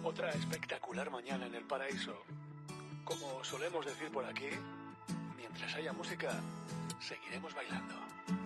Otra espectacular mañana en el paraíso. Como solemos decir por aquí, mientras haya música, seguiremos bailando.